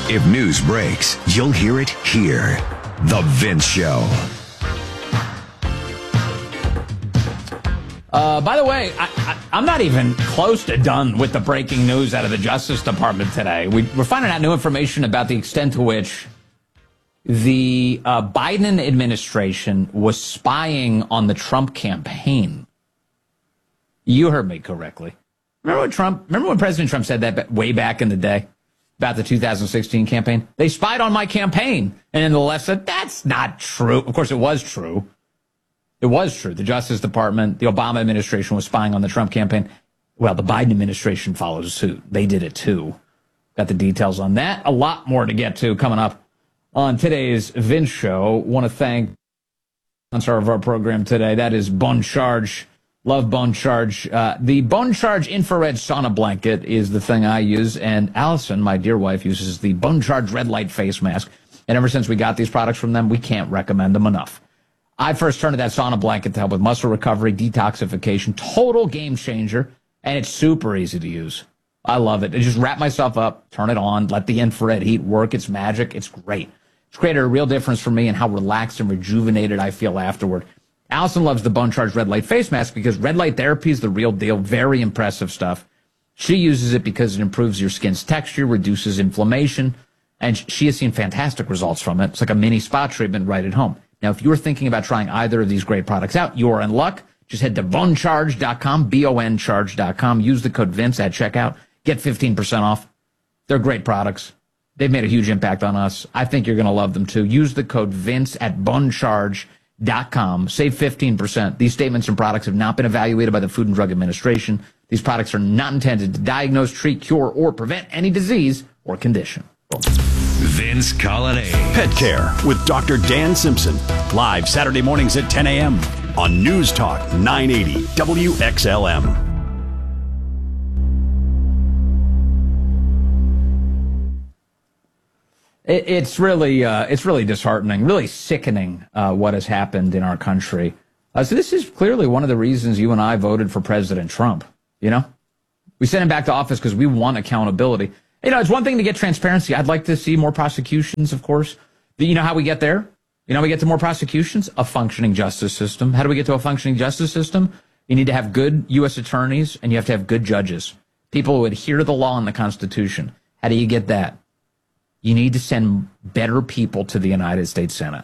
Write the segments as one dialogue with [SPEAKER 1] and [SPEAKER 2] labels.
[SPEAKER 1] If news breaks, you'll hear it here. The Vince Show.
[SPEAKER 2] By the way, I'm not even close to done with the breaking news out of the Justice Department today. We're finding out new information about the extent to which the Biden administration was spying on the Trump campaign. You heard me correctly. Remember when President Trump said that way back in the day about the 2016 campaign? They spied on my campaign. And then the left said, that's not true. Of course, it was true. It was true. The Justice Department, the Obama administration was spying on the Trump campaign. Well, the Biden administration follows suit. They did it too. Got the details on that. A lot more to get to coming up on today's Vince Show. Want to thank the sponsor of our program today. That is Bone Charge. Love Bone Charge. The Bone Charge infrared sauna blanket is the thing I use. And Allison, my dear wife, uses the Bone Charge red light face mask. And ever since we got these products from them, we can't recommend them enough. I first turned to that sauna blanket to help with muscle recovery, detoxification, total game changer, and it's super easy to use. I love it. I just wrap myself up, turn it on, let the infrared heat work. It's magic. It's great. It's created a real difference for me in how relaxed and rejuvenated I feel afterward. Allison loves the Bone Charge red light face mask because red light therapy is the real deal. Very impressive stuff. She uses it because it improves your skin's texture, reduces inflammation, and she has seen fantastic results from it. It's like a mini spa treatment right at home. Now, if you're thinking about trying either of these great products out, you're in luck. Just head to bonecharge.com, boncharge.com. Use the code Vince at checkout. Get 15% off. They're great products. They've made a huge impact on us. I think you're going to love them, too. Use the code Vince at bonecharge.com. Save 15%. These statements and products have not been evaluated by the Food and Drug Administration. These products are not intended to diagnose, treat, cure, or prevent any disease or condition.
[SPEAKER 1] Vince Colonnade.
[SPEAKER 3] Pet Care with Dr. Dan Simpson. Live Saturday mornings at 10 a.m. on News Talk 980 WXLM.
[SPEAKER 2] It's really disheartening, really sickening what has happened in our country. So this is clearly one of the reasons you and I voted for President Trump. You know, we sent him back to office because we want accountability. You know, it's one thing to get transparency. I'd like to see more prosecutions, of course. But you know how we get there? You know how we get to more prosecutions? A functioning justice system. How do we get to a functioning justice system? You need to have good U.S. attorneys, and you have to have good judges. People who adhere to the law and the Constitution. How do you get that? You need to send better people to the United States Senate.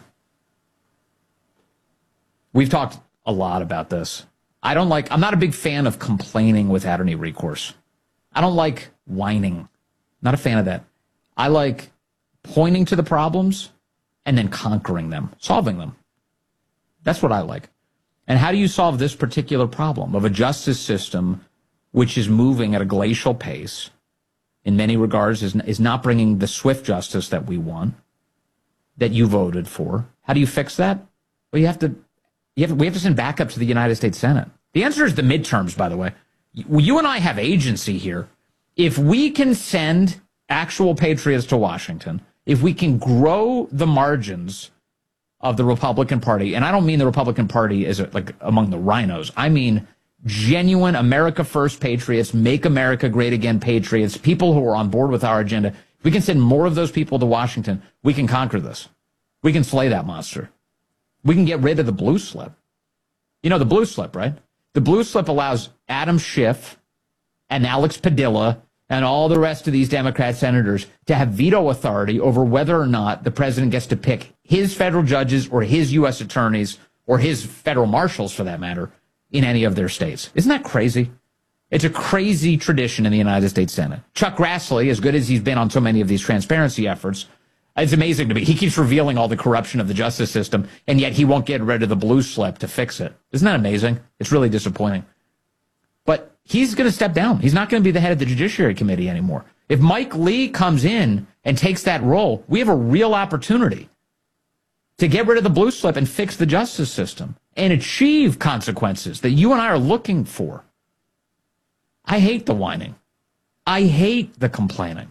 [SPEAKER 2] We've talked a lot about this. I'm not a big fan of complaining without any recourse. I don't like whining. Not a fan of that. I like pointing to the problems and then conquering them, solving them. That's what I like. And how do you solve this particular problem of a justice system which is moving at a glacial pace, in many regards is not bringing the swift justice that we want, that you voted for? How do you fix that? Well, we have to send backup to the United States Senate. The answer is the midterms, by the way. You and I have agency here. If we can send actual patriots to Washington, if we can grow the margins of the Republican Party, and I don't mean the Republican Party as like among the rhinos, I mean genuine America First patriots, make America great again patriots, people who are on board with our agenda. If we can send more of those people to Washington, we can conquer this. We can slay that monster. We can get rid of the blue slip. You know the blue slip, right? The blue slip allows Adam Schiff and Alex Padilla and all the rest of these Democrat senators to have veto authority over whether or not the president gets to pick his federal judges or his U.S. attorneys or his federal marshals, for that matter, in any of their states. Isn't that crazy? It's a crazy tradition in the United States Senate. Chuck Grassley, as good as he's been on so many of these transparency efforts, it's amazing to me. He keeps revealing all the corruption of the justice system, and yet he won't get rid of the blue slip to fix it. Isn't that amazing? It's really disappointing. But he's going to step down. He's not going to be the head of the Judiciary Committee anymore. If Mike Lee comes in and takes that role, we have a real opportunity to get rid of the blue slip and fix the justice system and achieve consequences that you and I are looking for. I hate the whining. I hate the complaining.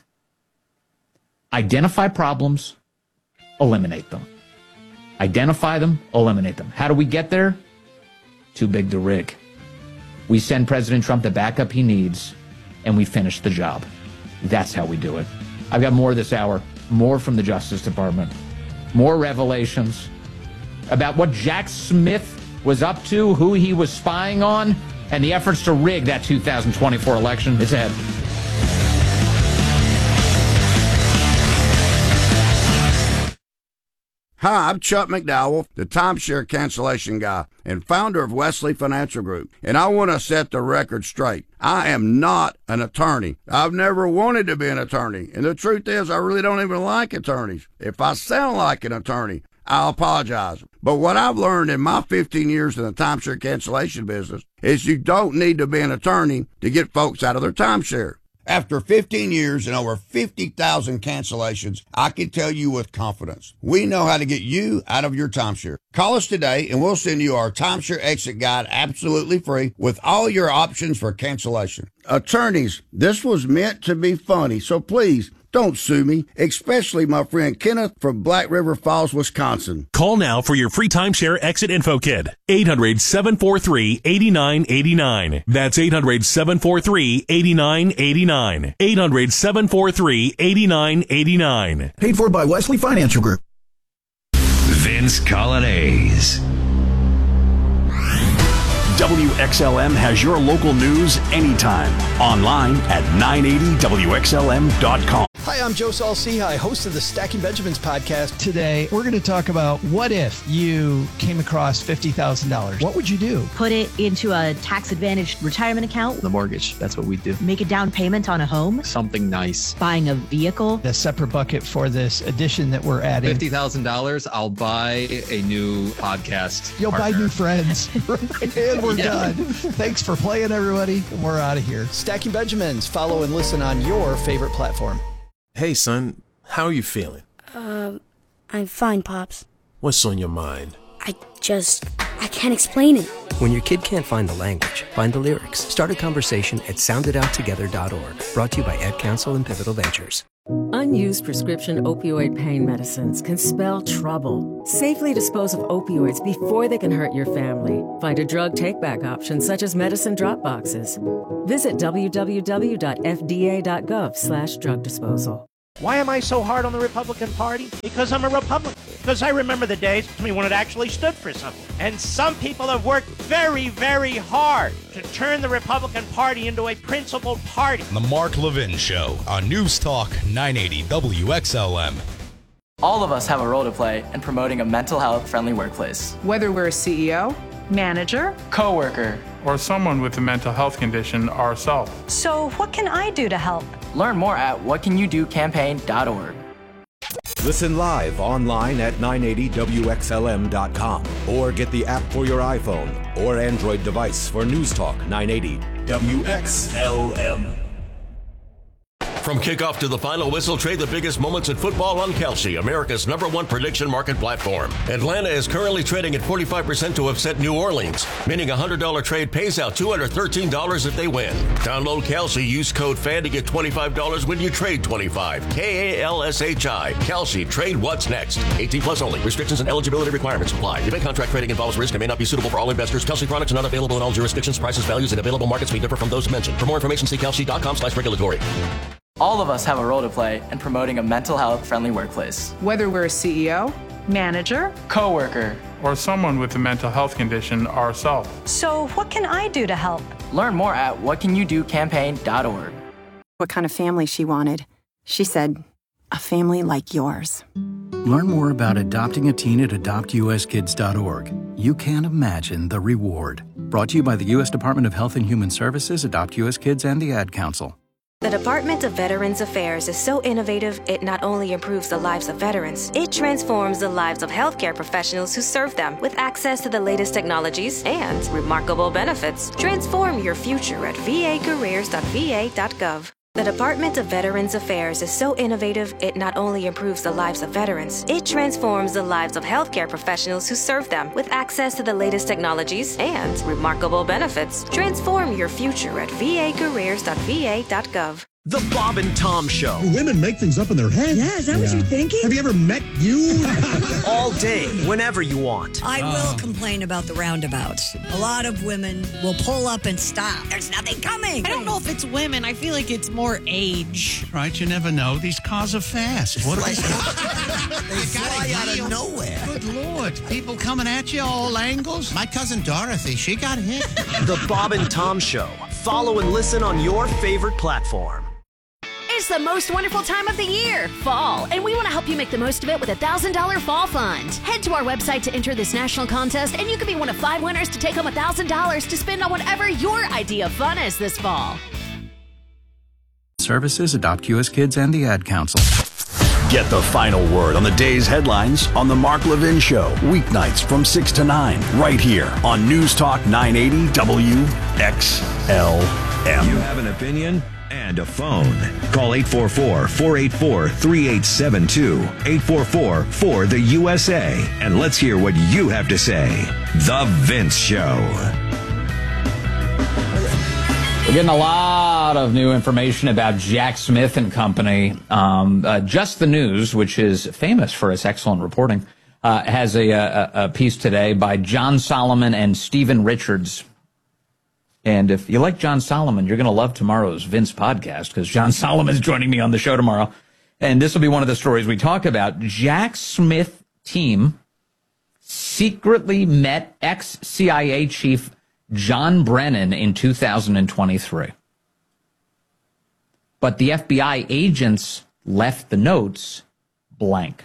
[SPEAKER 2] Identify problems, eliminate them. Identify them, eliminate them. How do we get there? Too big to rig. We send President Trump the backup he needs, and we finish the job. That's how we do it. I've got more this hour. more from the Justice Department, more revelations about what Jack Smith was up to, who he was spying on, and the efforts to rig that 2024 election is ahead.
[SPEAKER 4] Hi, I'm Chuck McDowell, the timeshare cancellation guy and founder of Wesley Financial Group, and I want to set the record straight. I am not an attorney. I've never wanted to be an attorney, and the truth is I really don't even like attorneys. If I sound like an attorney, I'll apologize. But what I've learned in my 15 years in the timeshare cancellation business is you don't need to be an attorney to get folks out of their timeshare. After 15 years and over 50,000 cancellations, I can tell you with confidence, we know how to get you out of your timeshare. Call us today and we'll send you our timeshare exit guide absolutely free with all your options for cancellation. Attorneys, this was meant to be funny, so please don't sue me, especially my friend Kenneth from Black River Falls, Wisconsin.
[SPEAKER 5] Call now for your free timeshare exit info kit. 800-743-8989. That's 800-743-8989. 800-743-8989.
[SPEAKER 6] Paid for by Wesley Financial Group.
[SPEAKER 1] Vince Colonnese.
[SPEAKER 3] WXLM has your local news anytime. Online at 980WXLM.com.
[SPEAKER 6] Hi, I'm Joe Saul-Sehy, host of the Stacking Benjamins podcast. Today, we're going to talk about what if you came across $50,000. What would you do?
[SPEAKER 7] Put it into a tax-advantaged retirement account.
[SPEAKER 8] The mortgage, that's what we do.
[SPEAKER 7] Make a down payment on a home.
[SPEAKER 8] Something nice.
[SPEAKER 7] Buying a vehicle.
[SPEAKER 6] A separate bucket for this addition that we're adding.
[SPEAKER 8] $50,000, I'll buy a new podcast.
[SPEAKER 6] You'll
[SPEAKER 8] partner.
[SPEAKER 6] buy new friends. And we're done. Thanks for playing, everybody. We're out of here. Stacking Benjamins. Follow and listen on your favorite platform.
[SPEAKER 9] Hey, son, how are you feeling?
[SPEAKER 10] I'm fine, Pops.
[SPEAKER 9] What's on your mind?
[SPEAKER 10] I can't explain it.
[SPEAKER 11] When your kid can't find the language, find the lyrics. Start a conversation at sounditouttogether.org. Brought to you by Ad Council and Pivotal Ventures.
[SPEAKER 12] Unused prescription opioid pain medicines can spell trouble. Safely dispose of opioids before they can hurt your family. Find a drug take-back option such as medicine drop boxes. Visit www.fda.gov/drug disposal.
[SPEAKER 13] Why am I so hard on the Republican Party? Because I'm a Republican. Because I remember the days when it actually stood for something. And some people have worked very, very hard to turn the Republican Party into a principled party.
[SPEAKER 14] The Mark Levin Show on News Talk 980 WXLM.
[SPEAKER 15] All of us have a role to play in promoting a mental health friendly workplace.
[SPEAKER 16] Whether we're a CEO, manager,
[SPEAKER 15] coworker,
[SPEAKER 17] or someone with a mental health condition ourselves.
[SPEAKER 18] So what can I do to help?
[SPEAKER 15] Learn more at whatcanyoudocampaign.org.
[SPEAKER 19] Listen live online at 980WXLM.com or get the app for your iPhone or Android device for News Talk 980 WXLM.
[SPEAKER 20] From kickoff to the final whistle, trade the biggest moments in football on Kalshi, America's #1 prediction market platform. Atlanta is currently trading at 45% to upset New Orleans, meaning a $100 trade pays out $213 if they win. Download Kalshi, use code FAN to get $25 when you trade 25. KALSHI. Kalshi, trade what's next. 18 plus only. Restrictions and eligibility requirements apply. Event contract trading involves risk and may not be suitable for all investors. Kalshi products are not available in all jurisdictions. Prices, values, and available markets may differ from those mentioned. For more information, see kalshi.com/regulatory.
[SPEAKER 15] All of us have a role to play in promoting a mental health friendly workplace.
[SPEAKER 16] Whether we're a CEO, manager,
[SPEAKER 15] coworker,
[SPEAKER 17] or someone with a mental health condition ourselves.
[SPEAKER 18] So what can I do to help?
[SPEAKER 15] Learn more at whatcanyoudocampaign.org.
[SPEAKER 21] What kind of family she wanted. She said, a family like yours.
[SPEAKER 22] Learn more about adopting a teen at adoptuskids.org. You can't imagine the reward. Brought to you by the U.S. Department of Health and Human Services, Adopt U.S. Kids, and the Ad Council.
[SPEAKER 23] The Department of Veterans Affairs is so innovative, it not only improves the lives of veterans, it transforms the lives of healthcare professionals who serve them with access to the latest technologies and remarkable benefits. Transform your future at vacareers.va.gov. The Department of Veterans Affairs is so innovative, it not only improves the lives of veterans, it transforms the lives of healthcare professionals who serve them with access to the latest technologies and remarkable benefits. Transform your future at vacareers.va.gov.
[SPEAKER 2] The Bob and Tom Show.
[SPEAKER 4] Women make things up in their head.
[SPEAKER 5] Yeah, is that what you're thinking?
[SPEAKER 4] Have you ever met you?
[SPEAKER 2] All day, whenever you want.
[SPEAKER 5] I will complain about the roundabouts. A lot of women will pull up and stop. There's nothing coming.
[SPEAKER 24] I don't know if it's women. I feel like it's more age.
[SPEAKER 25] Right, you never know. These cars are fast. What are they?
[SPEAKER 26] They fly out of nowhere.
[SPEAKER 25] Good Lord. People coming at you all angles. My cousin Dorothy, she got hit.
[SPEAKER 2] The Bob and Tom Show. Follow and listen on your favorite platform.
[SPEAKER 27] It's the most wonderful time of the year, fall, and we want to help you make the most of it with a $1,000 fall fund. Head to our website to enter this national contest, and you could be one of 5 winners to take home $1,000 to spend on whatever your idea of fun is this fall.
[SPEAKER 22] Services, Adopt US Kids, and the Ad Council.
[SPEAKER 3] Get the final word on the day's headlines on The Mark Levin Show, weeknights from 6 to 9, right here on News Talk 980 WXLM.
[SPEAKER 1] You have an opinion and a phone. Call 844-484-3872. 844-4-THE-USA. And let's hear what you have to say. The Vince Show.
[SPEAKER 28] We're getting a lot of new information about Jack Smith and Company. Just the News, which is famous for its excellent reporting, has a piece today by John Solomon and Stephen Richards. And if you like John Solomon, you're going to love tomorrow's Vince podcast, because John Solomon is joining me on the show tomorrow. And this will be one of the stories we talk about. Jack Smith team secretly met ex-CIA chief John Brennan in 2023. But the FBI agents left the notes blank.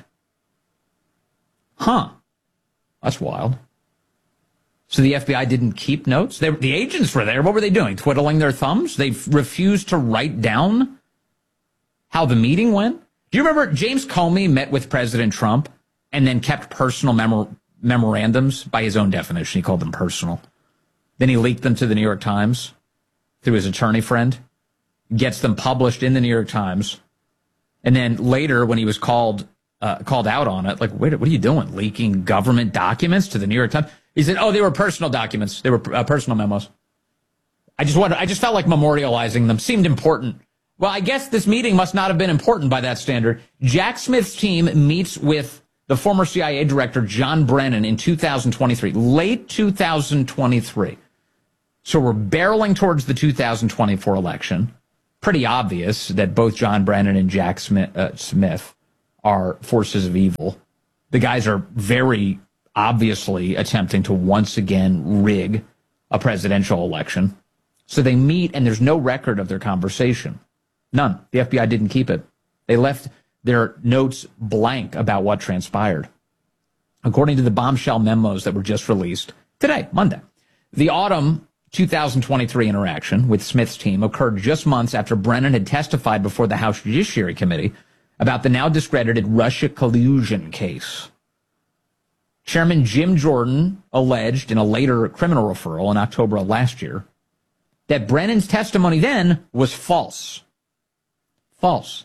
[SPEAKER 28] Huh. That's wild. So the FBI didn't keep notes? The agents were there. What were they doing? Twiddling their thumbs? They refused to write down how the meeting went? Do you remember James Comey met with President Trump and then kept personal memorandums? By his own definition, he called them personal. Then he leaked them to the New York Times through his attorney friend, gets them published in the New York Times. And then later, when he was called out on it, like, wait, what are you doing? Leaking government documents to the New York Times? He said, oh, they were personal documents. They were personal memos. I just felt like memorializing them seemed important. Well, I guess this meeting must not have been important by that standard. Jack Smith's team meets with the former CIA director, John Brennan, in 2023, late 2023. So we're barreling towards the 2024 election. Pretty obvious that both John Brennan and Jack Smith are forces of evil. The guys are very obviously attempting to once again rig a presidential election. So they meet, and there's no record of their conversation. None. The FBI didn't keep it. They left their notes blank about what transpired. According to the bombshell memos that were just released today, Monday, the autumn 2023 interaction with Smith's team occurred just months after Brennan had testified before the House Judiciary Committee about the now discredited Russia collusion case. Chairman Jim Jordan alleged in a later criminal referral in October of last year that Brennan's testimony then was false. False.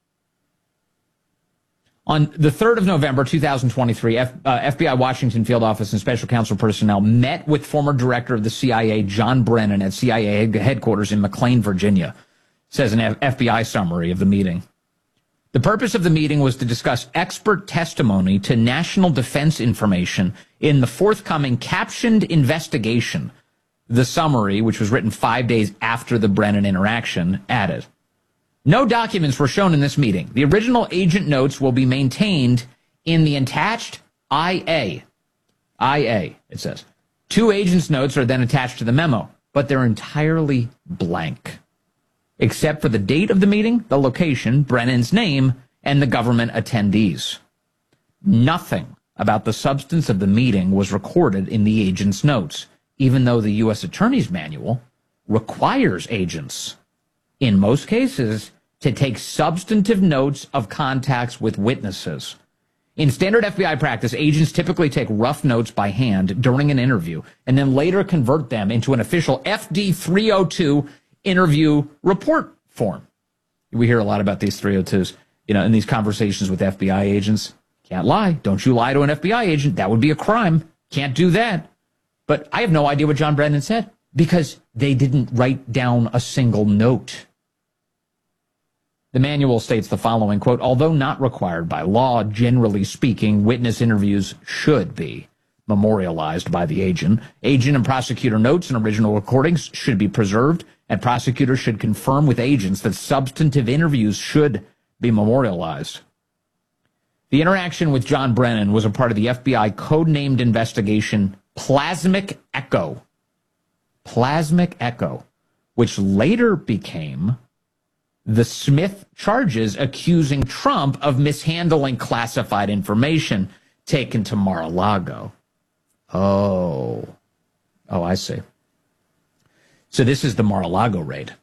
[SPEAKER 28] On the 3rd of November, 2023, FBI Washington Field Office and Special Counsel personnel met with former director of the CIA, John Brennan, at CIA headquarters in McLean, Virginia, says an FBI summary of the meeting. The purpose of the meeting was to discuss expert testimony to national defense information in the forthcoming captioned investigation. The summary, which was written 5 days after the Brennan interaction, added, no documents were shown in this meeting. The original agent notes will be maintained in the attached IA. IA, it says. 2 agents' notes are then attached to the memo, but they're entirely blank, except for the date of the meeting, the location, Brennan's name, and the government attendees. Nothing about the substance of the meeting was recorded in the agent's notes, even though the U.S. Attorney's Manual requires agents, in most cases, to take substantive notes of contacts with witnesses. In standard FBI practice, agents typically take rough notes by hand during an interview and then later convert them into an official FD 302 interview report form. We hear a lot about these 302s, in these conversations with FBI agents. Can't lie. Don't you lie to an FBI agent. That would be a crime. Can't do that. But I have no idea what John Brennan said because they didn't write down a single note. The manual states the following, quote, although not required by law, generally speaking, witness interviews should be memorialized by the agent. Agent and prosecutor notes and original recordings should be preserved, and prosecutors should confirm with agents that substantive interviews should be memorialized. The interaction with John Brennan was a part of the FBI codenamed investigation Plasmic Echo. Plasmic Echo, which later became the Smith charges accusing Trump of mishandling classified information taken to Mar-a-Lago. Oh, I see. So this is the Mar-a-Lago raid.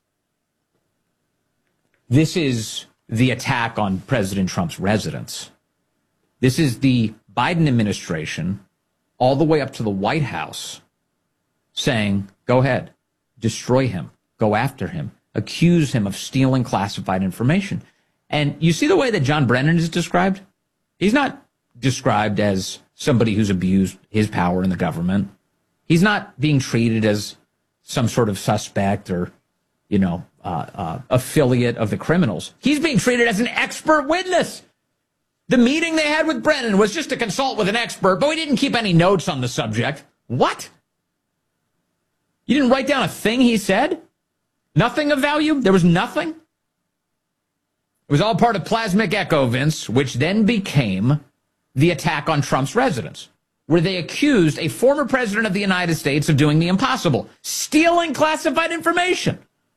[SPEAKER 28] This is the attack on President Trump's residence. This is the Biden administration all the way up to the White House saying, go ahead, destroy him, go after him, accuse him of stealing classified information. And you see the way that John Brennan is described? He's not described as somebody who's abused his power in the government. He's not being treated as some sort of suspect or, affiliate of the criminals. He's being treated as an expert witness. The meeting they had with Brennan was just to consult with an expert, but we didn't keep any notes on the subject. What? You didn't write down a thing he said? Nothing of value? There was nothing? It was all part of Plasmic Echo, Vince, which then became the attack on Trump's residence, where they accused a former president of the United States of doing the impossible, stealing classified information.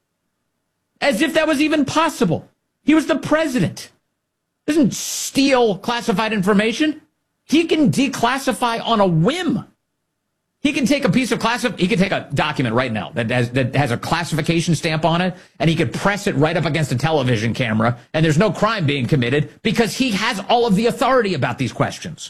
[SPEAKER 28] As if that was even possible. He was the president. Doesn't steal classified information. He can declassify on a whim. He can take a piece of he can take a document right now that has a classification stamp on it, and he could press it right up against a television camera, and there's no crime being committed because he has all of the authority about these questions.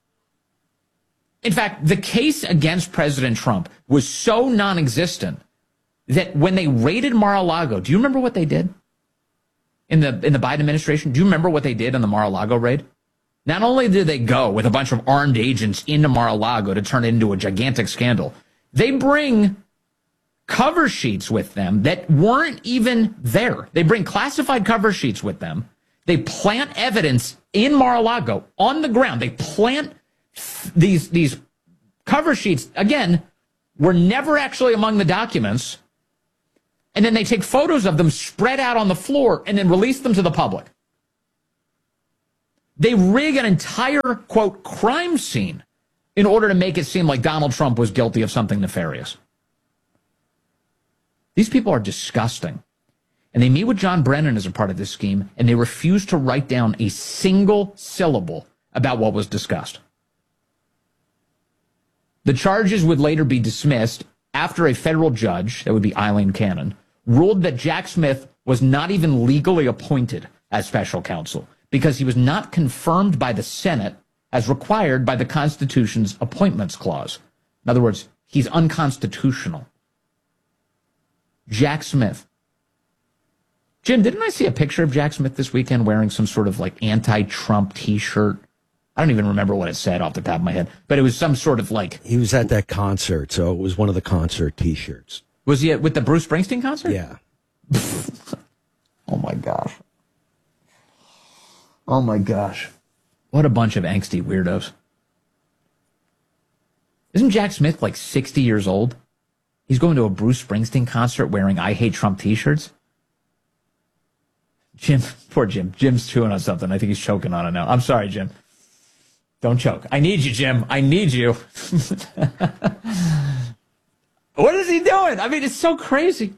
[SPEAKER 28] In fact, the case against President Trump was so non-existent that when they raided Mar-a-Lago, do you remember what they did in the Biden administration? Do you remember what they did in the Mar-a-Lago raid? Not only did they go with a bunch of armed agents into Mar-a-Lago to turn it into a gigantic scandal, they bring cover sheets with them that weren't even there. They bring classified cover sheets with them. They plant evidence in Mar-a-Lago on the ground. They plant these cover sheets, again, were never actually among the documents. And then they take photos of them spread out on the floor and then release them to the public. They rig an entire, quote, crime scene in order to make it seem like Donald Trump was guilty of something nefarious. These people are disgusting. And they meet with John Brennan as a part of this scheme, and they refuse to write down a single syllable about what was discussed. The charges would later be dismissed after a federal judge, that would be Eileen Cannon, ruled that Jack Smith was not even legally appointed as special counsel because he was not confirmed by the Senate as required by the Constitution's Appointments Clause. In other words, he's unconstitutional. Jack Smith. Jim, didn't I see a picture of Jack Smith this weekend wearing some sort of like anti-Trump T-shirt? I don't even remember what it said off the top of my head, but it was some sort of like...
[SPEAKER 6] He was at that concert, so it was one of the concert T-shirts.
[SPEAKER 28] Was he with the Bruce Springsteen concert?
[SPEAKER 6] Yeah.
[SPEAKER 28] Oh, my gosh. Oh, my gosh. What a bunch of angsty weirdos. Isn't Jack Smith like 60 years old? He's going to a Bruce Springsteen concert wearing I Hate Trump T-shirts? Jim, poor Jim. Jim's chewing on something. I think he's choking on it now. I'm sorry, Jim. Don't choke. I need you, Jim. I need you. What is he doing? I mean, it's so crazy.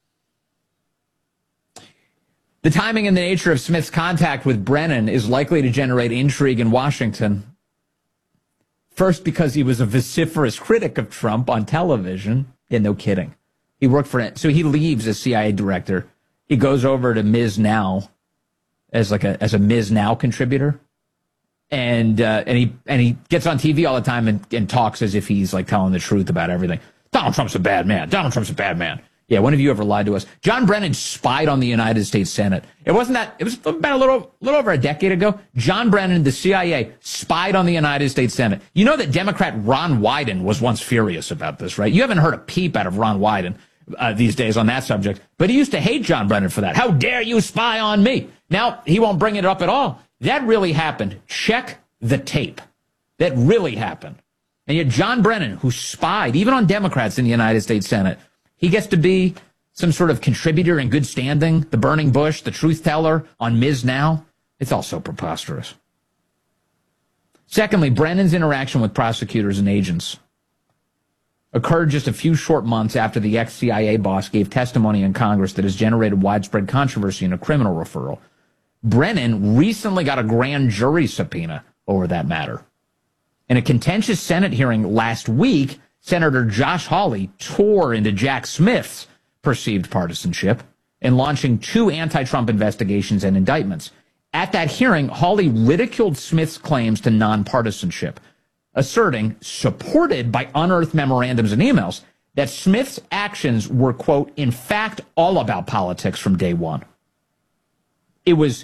[SPEAKER 28] The timing and the nature of Smith's contact with Brennan is likely to generate intrigue in Washington. First, because he was a vociferous critic of Trump on television. Yeah, no kidding. He worked for it. So he leaves as CIA director. He goes over to Ms. Now as a Ms. Now contributor. And he gets on TV all the time and talks as if he's like telling the truth about everything. Donald Trump's a bad man. Donald Trump's a bad man. Yeah, when have you ever lied to us? John Brennan spied on the United States Senate. It was about a little over a decade ago. John Brennan, the CIA, spied on the United States Senate. You know that Democrat Ron Wyden was once furious about this, right? You haven't heard a peep out of Ron Wyden. these days on that subject. But he used to hate John Brennan for that. How dare you spy on me? Now, he won't bring it up at all. That really happened. Check the tape. That really happened. And yet John Brennan, who spied, even on Democrats in the United States Senate, he gets to be some sort of contributor in good standing, the burning bush, the truth teller on Ms. Now. It's all so preposterous. Secondly, Brennan's interaction with prosecutors and agents occurred just a few short months after the ex-CIA boss gave testimony in Congress that has generated widespread controversy in a criminal referral. Brennan recently got a grand jury subpoena over that matter. In a contentious Senate hearing last week, Senator Josh Hawley tore into Jack Smith's perceived partisanship in launching 2 anti-Trump investigations and indictments. At that hearing, Hawley ridiculed Smith's claims to nonpartisanship, asserting, supported by unearthed memorandums and emails, that Smith's actions were, quote, in fact, all about politics from day one. It was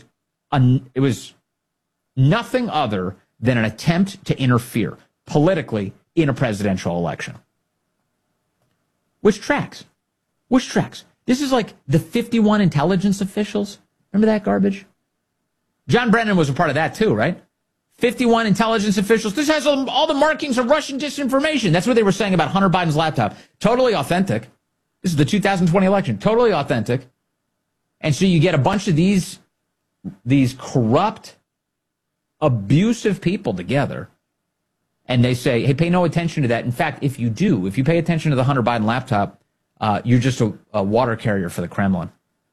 [SPEAKER 28] nothing other than an attempt to interfere politically in a presidential election. Which tracks. This is like the 51 intelligence officials. Remember that garbage? John Brennan was a part of that too, right? 51 intelligence officials. This has all the markings of Russian disinformation. That's what they were saying about Hunter Biden's laptop. Totally authentic. This is the 2020 election. Totally authentic. And so you get a bunch of these corrupt, abusive people together, and they say, hey, pay no attention to that. In fact, if you pay attention to the Hunter Biden laptop, you're just a water carrier for the Kremlin.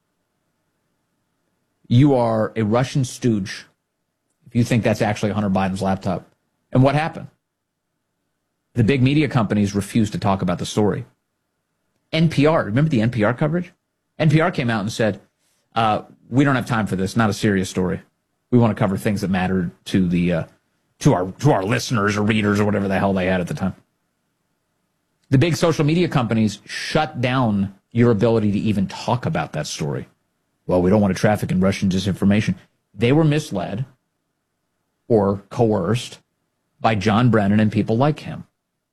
[SPEAKER 28] You are a Russian stooge if you think that's actually Hunter Biden's laptop. And what happened? The big media companies refused to talk about the story. NPR, remember the NPR coverage? NPR came out and said, we don't have time for this, not a serious story. We want to cover things that matter to our listeners or readers or whatever the hell they had at the time. The big social media companies shut down your ability to even talk about that story. Well, we don't want to traffic in Russian disinformation. They were misled or coerced by John Brennan and people like him.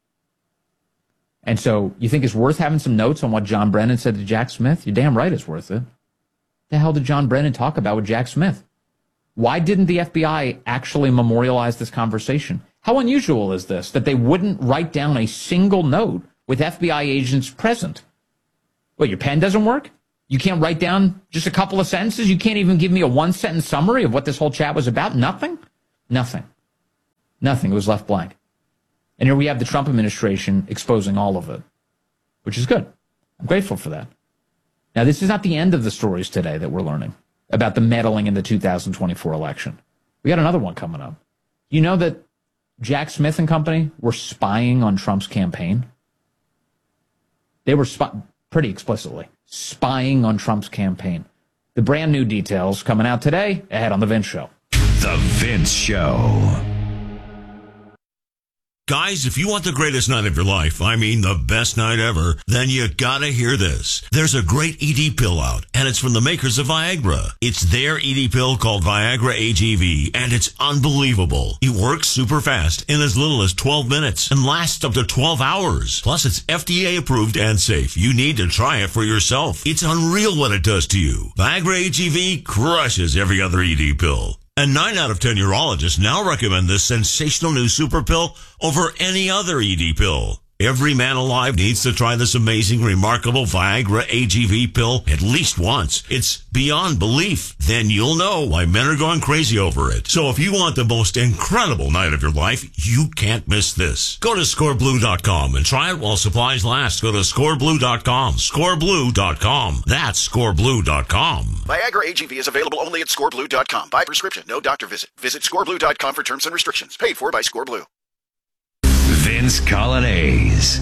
[SPEAKER 28] And so you think it's worth having some notes on what John Brennan said to Jack Smith? You're damn right it's worth it. The hell did John Brennan talk about with Jack Smith? Why didn't the FBI actually memorialize this conversation? How unusual is this, that they wouldn't write down a single note with FBI agents present? What, your pen doesn't work? You can't write down just a couple of sentences? You can't even give me a one-sentence summary of what this whole chat was about? Nothing? Nothing. It was left blank. And here we have the Trump administration exposing all of it, which is good. I'm grateful for that. Now, this is not the end of the stories today that we're learning about the meddling in the 2024 election. We got another one coming up. You know that Jack Smith and company were spying on Trump's campaign? They were pretty explicitly spying on Trump's campaign. The brand new details coming out today ahead on The Vince Show.
[SPEAKER 1] The Vince Show.
[SPEAKER 20] Guys, if you want the greatest night of your life, I mean the best night ever, then you gotta hear this. There's a great ED pill out, and it's from the makers of Viagra. It's their ED pill called Viagra AGV, and it's unbelievable. It works super fast in as little as 12 minutes and lasts up to 12 hours. Plus, it's FDA approved and safe. You need to try it for yourself. It's unreal what it does to you. Viagra AGV crushes every other ED pill. And 9 out of 10 urologists now recommend this sensational new super pill over any other ED pill. Every man alive needs to try this amazing, remarkable Viagra AGV pill at least once. It's beyond belief. Then you'll know why men are going crazy over it. So if you want the most incredible night of your life, you can't miss this. Go to scoreblue.com and try it while supplies last. Go to scoreblue.com. Scoreblue.com. That's scoreblue.com.
[SPEAKER 7] Viagra AGV is available only at scoreblue.com. By prescription, no doctor visit. Visit scoreblue.com for terms and restrictions. Paid for by Scoreblue.
[SPEAKER 1] Vince Colonnese.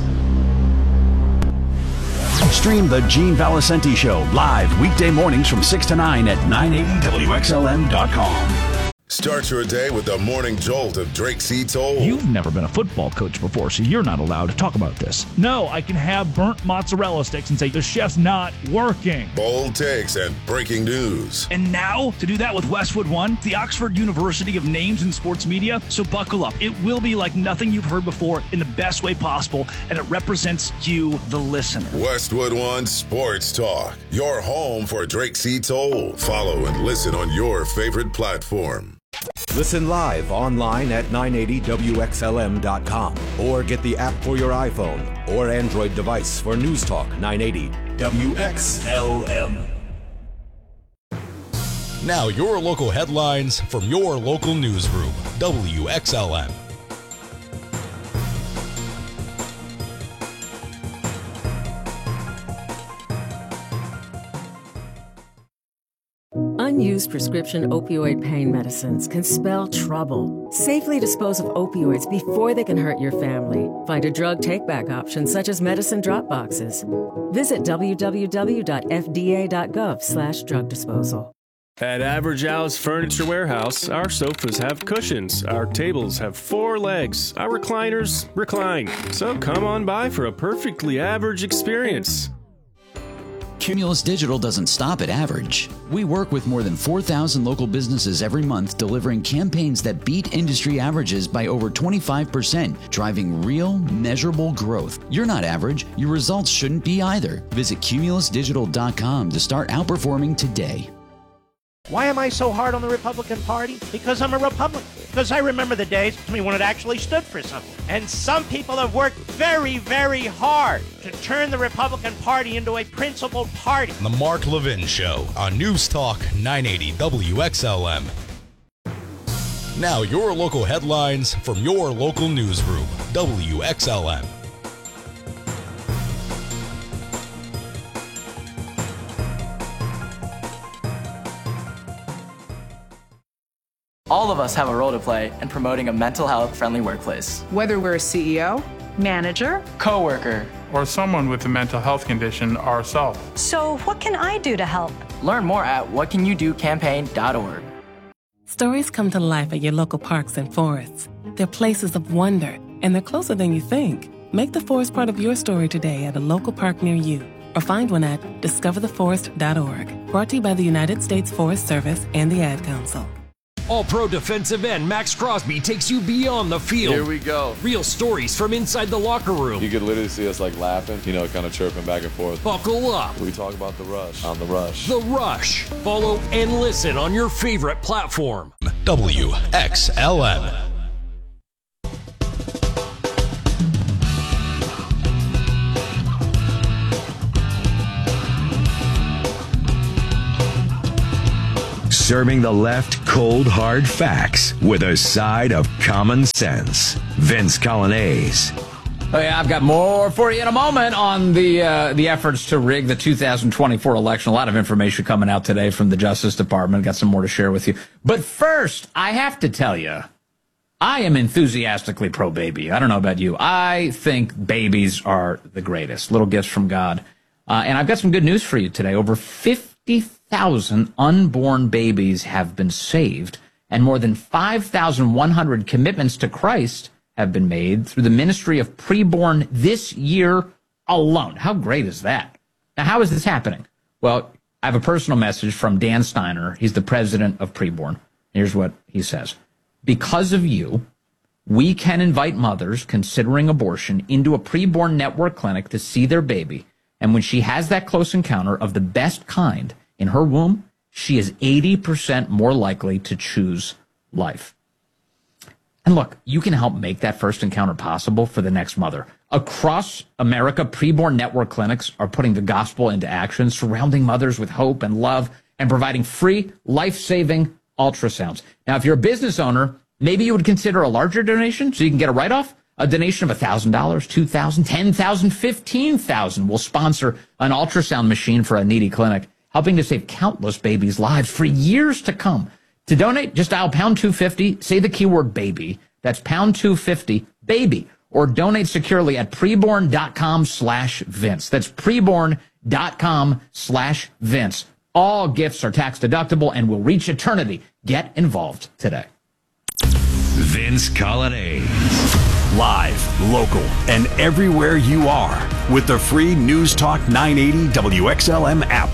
[SPEAKER 3] Stream the Gene Valicenti Show live weekday mornings from 6 to 9 at 980WXLM.com.
[SPEAKER 8] Start your day with the morning jolt of Drake C. Toll.
[SPEAKER 9] You've never been a football coach before, so you're not allowed to talk about this. No, I can have burnt mozzarella sticks and say the chef's not working.
[SPEAKER 8] Bold takes and breaking news.
[SPEAKER 9] And now, to do that with Westwood One, the Oxford University of Names in Sports Media. So buckle up. It will be like nothing you've heard before in the best way possible, and it represents you, the listener.
[SPEAKER 8] Westwood One Sports Talk, your home for Drake C. Toll. Follow and listen on your favorite platform.
[SPEAKER 10] Listen live online at 980WXLM.com or get the app for your iPhone or Android device for News Talk 980 WXLM.
[SPEAKER 11] Now your local headlines from your local newsroom, WXLM.
[SPEAKER 12] Unused prescription opioid pain medicines can spell trouble. Safely dispose of opioids before they can hurt your family. Find a drug take-back option such as medicine drop boxes. Visit www.fda.gov/drug disposal.
[SPEAKER 13] At Average Al's Furniture Warehouse, our sofas have cushions, our tables have 4 legs, our recliners recline. So come on by for a perfectly average experience.
[SPEAKER 14] Cumulus Digital doesn't stop at average. We work with more than 4,000 local businesses every month, delivering campaigns that beat industry averages by over 25%, driving real, measurable growth. You're not average. Your results shouldn't be either. Visit cumulusdigital.com to start outperforming today.
[SPEAKER 19] Why am I so hard on the Republican Party? Because I'm a Republican. Because I remember the days when it actually stood for something. And some people have worked very, very hard to turn the Republican Party into a principled party.
[SPEAKER 11] The Mark Levin Show on News Talk 980 WXLM. Now your local headlines from your local newsroom, WXLM.
[SPEAKER 15] All of us have a role to play in promoting a mental health-friendly workplace.
[SPEAKER 16] Whether we're a CEO, manager,
[SPEAKER 15] coworker,
[SPEAKER 17] or someone with a mental health condition ourselves.
[SPEAKER 18] So what can I do to help?
[SPEAKER 15] Learn more at whatcanyoudocampaign.org.
[SPEAKER 29] Stories come to life at your local parks and forests. They're places of wonder, and they're closer than you think. Make the forest part of your story today at a local park near you, or find one at discovertheforest.org. Brought to you by the United States Forest Service and the Ad Council.
[SPEAKER 30] All-Pro defensive end Max Crosby takes you beyond the field.
[SPEAKER 31] Here we go.
[SPEAKER 30] Real stories from inside the locker room.
[SPEAKER 31] You could literally see us like laughing, kind of chirping back and forth.
[SPEAKER 30] Buckle up.
[SPEAKER 31] We talk about The Rush on The Rush.
[SPEAKER 30] The Rush. Follow and listen on your favorite platform.
[SPEAKER 11] WXLM.
[SPEAKER 1] Serving the left cold, hard facts with a side of common sense. Vince Colonnese.
[SPEAKER 28] Oh, yeah, I've got more for you in a moment on the efforts to rig the 2024 election. A lot of information coming out today from the Justice Department. Got some more to share with you. But first, I have to tell you, I am enthusiastically pro-baby. I don't know about you. I think babies are the greatest. Little gifts from God. And I've got some good news for you today. Over 50,000 unborn babies have been saved, and more than 5,100 commitments to Christ have been made through the ministry of preborn this year alone. How great is that? Now, how is this happening? Well, I have a personal message from Dan Steiner. He's the president of Preborn. Here's what he says. Because of you, we can invite mothers considering abortion into a preborn network clinic to see their baby. And when she has that close encounter of the best kind in her womb, she is 80% more likely to choose life. And look, you can help make that first encounter possible for the next mother. Across America, preborn network clinics are putting the gospel into action, surrounding mothers with hope and love, and providing free, life-saving ultrasounds. Now, if you're a business owner, maybe you would consider a larger donation so you can get a write-off. A donation of $1,000, $2,000, $10,000, $15,000 will sponsor an ultrasound machine for a needy clinic, helping to save countless babies' lives for years to come. To donate, just dial pound 250, say the keyword baby. That's pound 250, baby. Or donate securely at preborn.com/Vince. That's preborn.com/Vince. All gifts are tax deductible and will reach eternity. Get involved today.
[SPEAKER 1] Vince Colonnade.
[SPEAKER 3] Live, local, and everywhere you are with the free News Talk 980 WXLM app.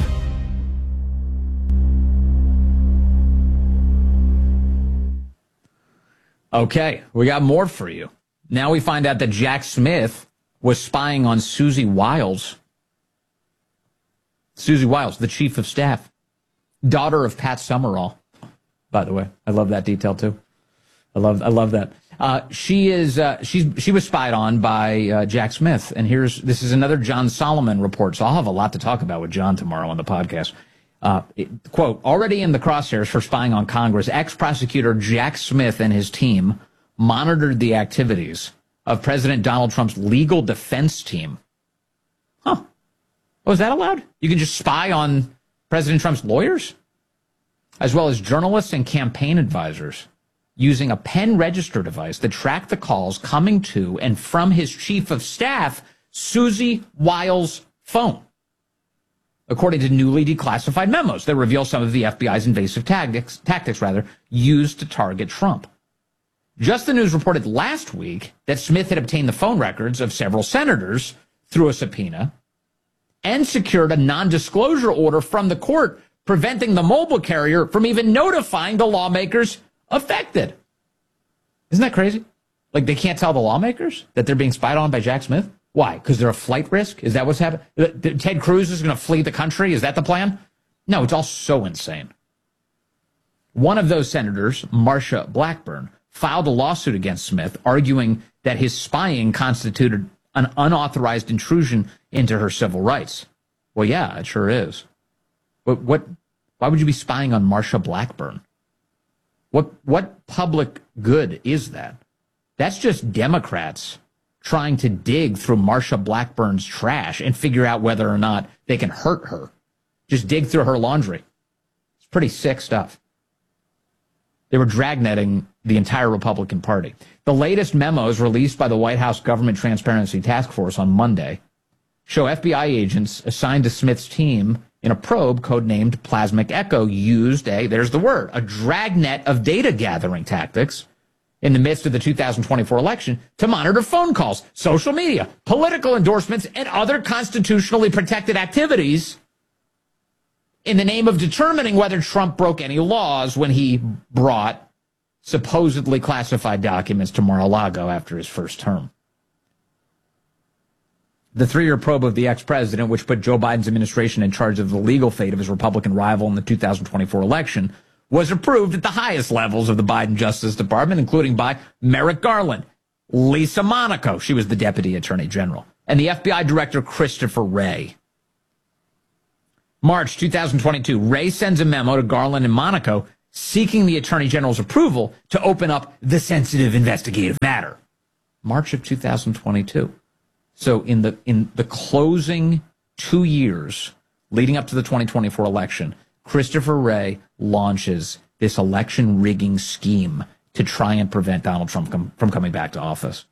[SPEAKER 28] Okay, we got more for you. Now we find out that Jack Smith was spying on Susie Wiles. Susie Wiles, the chief of staff, daughter of Pat Summerall. By the way, I love that detail too. I love that. She was spied on by Jack Smith, and this is another John Solomon report. So I'll have a lot to talk about with John tomorrow on the podcast. Quote, already in the crosshairs for spying on Congress, ex-prosecutor Jack Smith and his team monitored the activities of President Donald Trump's legal defense team. Huh. Oh, is that allowed? You can just spy on President Trump's lawyers? As well as journalists and campaign advisors, using a pen register device that tracked the calls coming to and from his chief of staff, Susie Wiles' phone, according to newly declassified memos that reveal some of the FBI's invasive tactics used to target Trump. Just the News reported last week that Smith had obtained the phone records of several senators through a subpoena and secured a non-disclosure order from the court preventing the mobile carrier from even notifying the lawmakers affected. Isn't that crazy? Like, they can't tell the lawmakers that they're being spied on by Jack Smith? Why? Because they're a flight risk? Is that what's happening? Ted Cruz is going to flee the country? Is that the plan? No, it's all so insane. One of those senators, Marsha Blackburn, filed a lawsuit against Smith, arguing that his spying constituted an unauthorized intrusion into her civil rights. Well, yeah, it sure is. But why would you be spying on Marsha Blackburn? What public good is that? That's just Democrats trying to dig through Marsha Blackburn's trash and figure out whether or not they can hurt her. Just dig through her laundry. It's pretty sick stuff. They were dragnetting the entire Republican Party. The latest memos released by the White House Government Transparency Task Force on Monday show FBI agents assigned to Smith's team in a probe codenamed Plasmic Echo used there's the word, a dragnet of data gathering tactics in the midst of the 2024 election to monitor phone calls, social media, political endorsements, and other constitutionally protected activities in the name of determining whether Trump broke any laws when he brought supposedly classified documents to Mar-a-Lago after his first term. The 3-year probe of the ex-president, which put Joe Biden's administration in charge of the legal fate of his Republican rival in the 2024 election, was approved at the highest levels of the Biden Justice Department, including by Merrick Garland, Lisa Monaco, she was the Deputy Attorney General, and the FBI Director Christopher Wray. March 2022, Wray sends a memo to Garland and Monaco seeking the Attorney General's approval to open up the sensitive investigative matter. March of 2022. So in the closing 2 years leading up to the 2024 election, Christopher Wray launches this election rigging scheme to try and prevent Donald Trump from coming back to office.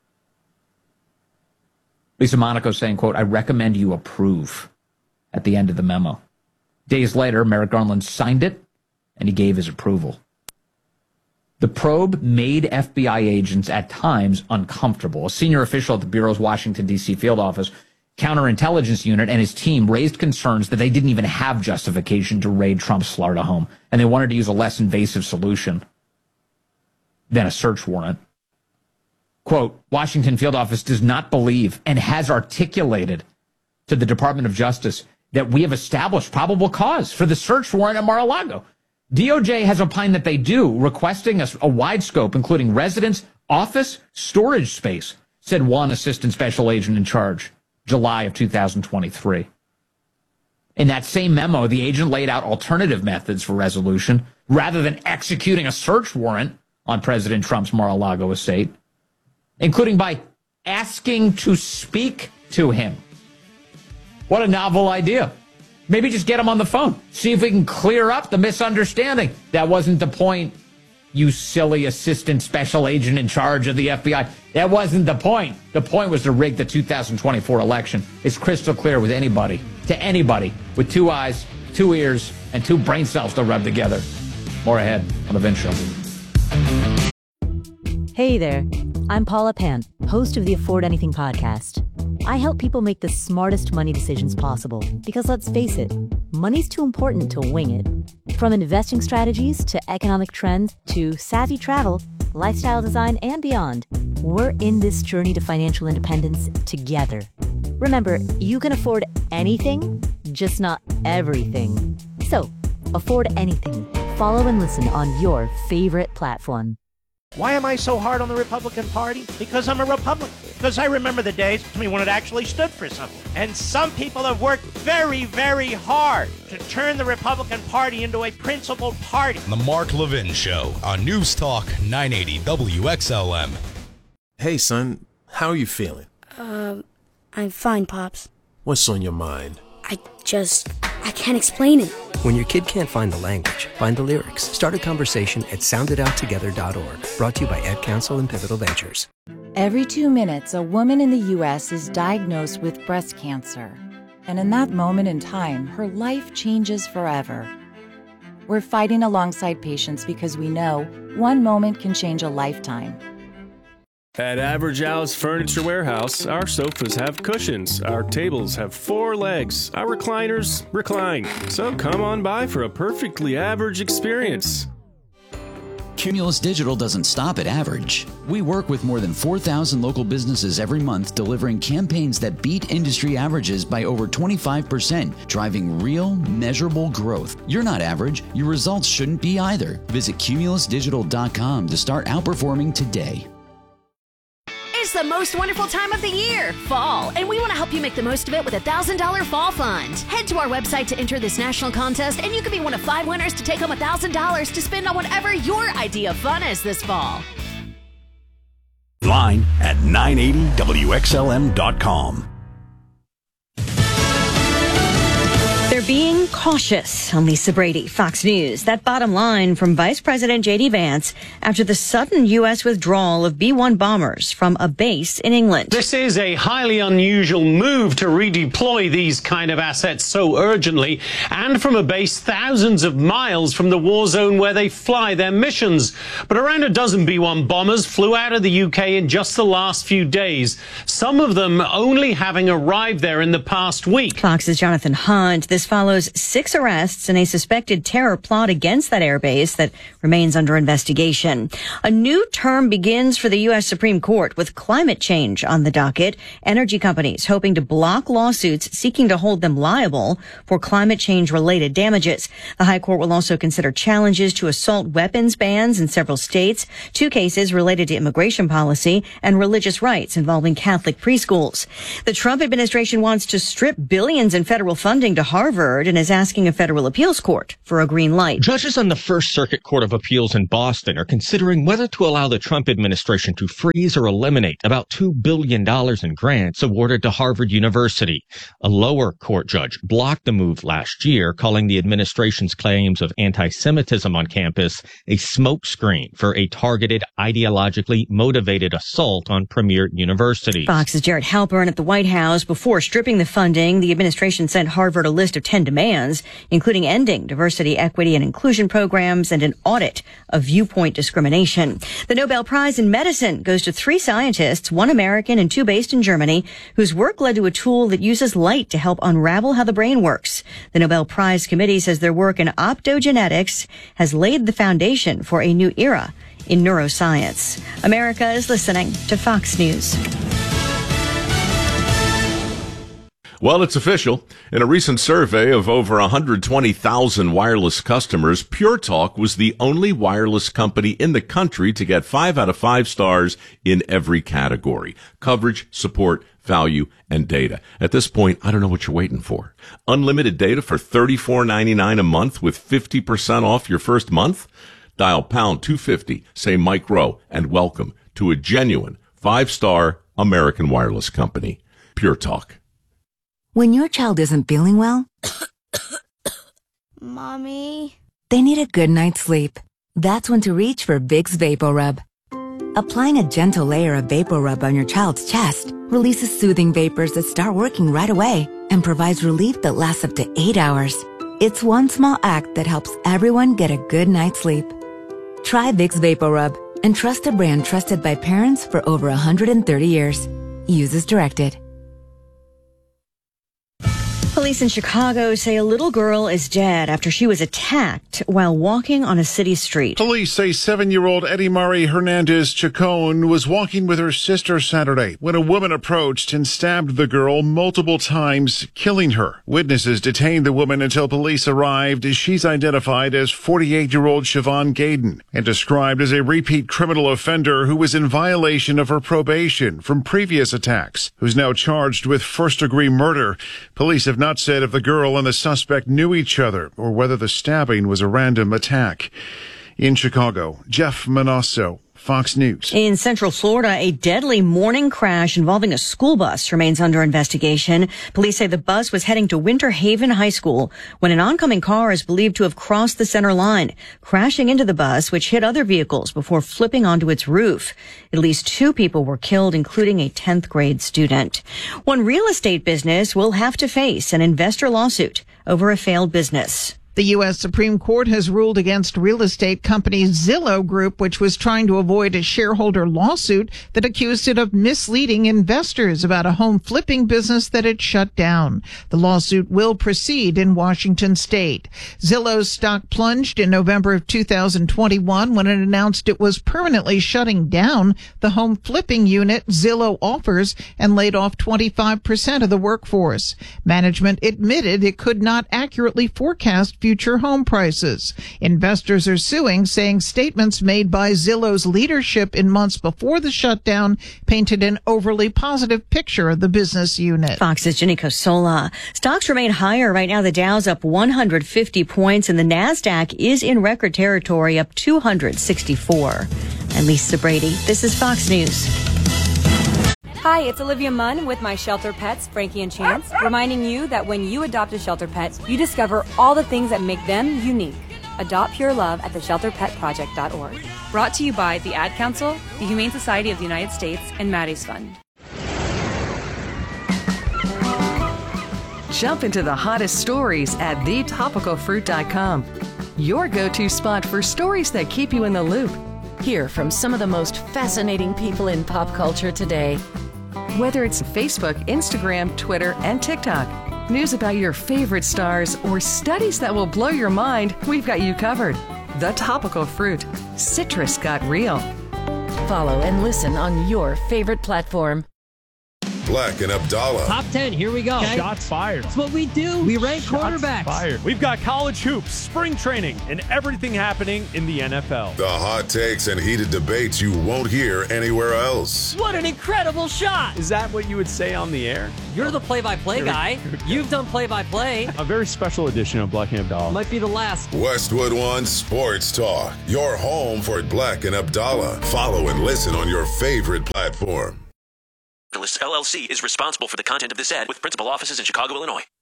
[SPEAKER 28] Lisa Monaco saying, quote, I recommend you approve at the end of the memo. Days later, Merrick Garland signed it, and he gave his approval. The probe made FBI agents at times uncomfortable. A senior official at the Bureau's Washington, D.C. field office, counterintelligence unit, and his team raised concerns that they didn't even have justification to raid Trump's Florida home, and they wanted to use a less invasive solution than a search warrant. Quote, Washington field office does not believe and has articulated to the Department of Justice that we have established probable cause for the search warrant at Mar-a-Lago. DOJ has opined that they do, requesting a wide scope, including residence, office, storage space, said one assistant special agent in charge, July of 2023. In that same memo, the agent laid out alternative methods for resolution rather than executing a search warrant on President Trump's Mar-a-Lago estate, including by asking to speak to him. What a novel idea. Maybe just get him on the phone. See if we can clear up the misunderstanding. That wasn't the point, you silly assistant special agent in charge of the FBI. That wasn't the point. The point was to rig the 2024 election. It's crystal clear with anybody, to anybody, with 2 eyes, 2 ears, and 2 brain cells to rub together. More ahead on The Vince Show.
[SPEAKER 2] Hey there, I'm Paula Pan, host of the Afford Anything podcast. I help people make the smartest money decisions possible because, let's face it, money's too important to wing it. From investing strategies to economic trends to savvy travel, lifestyle design, and beyond, we're in this journey to financial independence together. Remember, you can afford anything, just not everything. So, afford anything. Follow and listen on your favorite platform.
[SPEAKER 19] Why am I so hard on the Republican Party? Because I'm a Republican. Because I remember the days when it actually stood for something. And some people have worked very, very hard to turn the Republican Party into a principled party.
[SPEAKER 11] The Mark Levin Show on News Talk 980 WXLM.
[SPEAKER 4] Hey, son. How are you feeling?
[SPEAKER 5] I'm fine, Pops.
[SPEAKER 4] What's on your mind?
[SPEAKER 5] I can't explain it.
[SPEAKER 6] When your kid can't find the language, find the lyrics. Start a conversation at soundedouttogether.org. Brought to you by Ad Council and Pivotal Ventures.
[SPEAKER 21] Every 2 minutes, a woman in the U.S. is diagnosed with breast cancer. And in that moment in time, her life changes forever. We're fighting alongside patients because we know one moment can change a lifetime.
[SPEAKER 13] At Average Al's Furniture Warehouse, our sofas have cushions, our tables have 4 legs, our recliners recline. So come on by for a perfectly average experience.
[SPEAKER 14] Cumulus Digital doesn't stop at average. We work with more than 4,000 local businesses every month, delivering campaigns that beat industry averages by over 25%, driving real, measurable growth. You're not average. Your results shouldn't be either. Visit cumulusdigital.com to start outperforming today.
[SPEAKER 22] It's the most wonderful time of the year, fall, and we want to help you make the most of it with a $1,000 fall fund. Head to our website to enter this national contest, and you could be one of 5 winners to take home $1,000 to spend on whatever your idea of fun is this fall.
[SPEAKER 3] Line at 980WXLM.com.
[SPEAKER 21] They're being cautious. I'm Lisa Brady, Fox News. That bottom line from Vice President J.D. Vance after the sudden U.S. withdrawal of B-1 bombers from a base in England.
[SPEAKER 23] This is a highly unusual move to redeploy these kind of assets so urgently and from a base thousands of miles from the war zone where they fly their missions. But around a dozen B-1 bombers flew out of the UK in just the last few days, some of them only having arrived there in the past week.
[SPEAKER 21] Fox's Jonathan Hunt. This follows 6 arrests in a suspected terror plot against that airbase that remains under investigation. A new term begins for the U.S. Supreme Court with climate change on the docket. Energy companies hoping to block lawsuits seeking to hold them liable for climate change-related damages. The High Court will also consider challenges to assault weapons bans in several states, 2 cases related to immigration policy and religious rights involving Catholic preschools. The Trump administration wants to strip billions in federal funding to Harvard and is asking a federal appeals court for a green light.
[SPEAKER 24] Judges on the First Circuit Court of Appeals in Boston are considering whether to allow the Trump administration to freeze or eliminate about $2 billion in grants awarded to Harvard University. A lower court judge blocked the move last year, calling the administration's claims of anti-Semitism on campus a smokescreen for a targeted, ideologically motivated assault on premier universities.
[SPEAKER 21] Fox's Jared Halpern at the White House. Before stripping the funding, the administration sent Harvard a list of 10 demands, including ending diversity, equity, and inclusion programs and an audit of viewpoint discrimination. The Nobel Prize in Medicine goes to 3 scientists, 1 American and 2 based in Germany, whose work led to a tool that uses light to help unravel how the brain works. The Nobel Prize Committee says their work in optogenetics has laid the foundation for a new era in neuroscience. America is listening to Fox News.
[SPEAKER 25] Well, it's official. In a recent survey of over 120,000 wireless customers, Pure Talk was the only wireless company in the country to get 5 out of 5 stars in every category: coverage, support, value, and data. At this point, I don't know what you're waiting for. Unlimited data for $34.99 a month with 50% off your first month? Dial pound 250, say Mike Rowe, and welcome to a genuine 5-star American wireless company. Pure Talk.
[SPEAKER 26] When your child isn't feeling well,
[SPEAKER 5] Mommy,
[SPEAKER 26] they need a good night's sleep. That's when to reach for Vicks VapoRub. Applying a gentle layer of VapoRub on your child's chest releases soothing vapors that start working right away and provides relief that lasts up to 8 hours. It's one small act that helps everyone get a good night's sleep. Try Vicks VapoRub and trust the brand trusted by parents for over 130 years. Use as directed.
[SPEAKER 21] Police in Chicago say a little girl is dead after she was attacked while walking on a city street.
[SPEAKER 7] Police say 7-year-old Eddie Marie Hernandez Chacon was walking with her sister Saturday when a woman approached and stabbed the girl multiple times, killing her. Witnesses detained the woman until police arrived. She's identified as 48-year-old Siobhan Gaydon and described as a repeat criminal offender who was in violation of her probation from previous attacks, who's now charged with first-degree murder. Police have not said if the girl and the suspect knew each other or whether the stabbing was a random attack. In Chicago, Jeff Manasso, Fox News.
[SPEAKER 21] In Central Florida, a deadly morning crash involving a school bus remains under investigation. Police say the bus was heading to Winter Haven High School when an oncoming car is believed to have crossed the center line, crashing into the bus, which hit other vehicles before flipping onto its roof. At least 2 people were killed, including a 10th grade student. One real estate business will have to face an investor lawsuit over a failed business.
[SPEAKER 8] The U.S. Supreme Court has ruled against real estate company Zillow Group, which was trying to avoid a shareholder lawsuit that accused it of misleading investors about a home flipping business that it shut down. The lawsuit will proceed in Washington state. Zillow's stock plunged in November of 2021 when it announced it was permanently shutting down the home flipping unit Zillow offers and laid off 25% of the workforce. Management admitted it could not accurately forecast future home prices. Investors are suing, saying statements made by Zillow's leadership in months before the shutdown painted an overly positive picture of the business unit.
[SPEAKER 21] Fox's Jenny Cosola. Stocks remain higher right now. The Dow's up 150 points and the NASDAQ is in record territory, up 264. I'm Lisa Brady. This is Fox News.
[SPEAKER 9] Hi, it's Olivia Munn with my shelter pets, Frankie and Chance, reminding you that when you adopt a shelter pet, you discover all the things that make them unique. Adopt pure love at theshelterpetproject.org. Brought to you by the Ad Council, the Humane Society of the United States, and Maddie's Fund.
[SPEAKER 10] Jump into the hottest stories at thetopicalfruit.com. Your go-to spot for stories that keep you in the loop.
[SPEAKER 12] Hear from some of the most fascinating people in pop culture today.
[SPEAKER 10] Whether it's Facebook, Instagram, Twitter, and TikTok, news about your favorite stars, or studies that will blow your mind, we've got you covered. The Topical Fruit. Citrus got real.
[SPEAKER 12] Follow and listen on your favorite platform.
[SPEAKER 15] Black and Abdallah.
[SPEAKER 16] Top 10, here we go. Okay.
[SPEAKER 17] Shots fired.
[SPEAKER 16] That's what we do. We rank quarterbacks.
[SPEAKER 17] Fired. We've got college hoops, spring training, and everything happening in the NFL.
[SPEAKER 15] The hot takes and heated debates you won't hear anywhere else.
[SPEAKER 16] What an incredible shot.
[SPEAKER 17] Is that what you would say on the air?
[SPEAKER 16] You're the play-by-play guy. You've done play-by-play.
[SPEAKER 17] A very special edition of Black and Abdallah.
[SPEAKER 16] Might be the last.
[SPEAKER 15] Westwood One Sports Talk. Your home for Black and Abdallah. Follow and listen on your favorite platform.
[SPEAKER 18] LLC is responsible for the content of this ad with principal offices in Chicago, Illinois.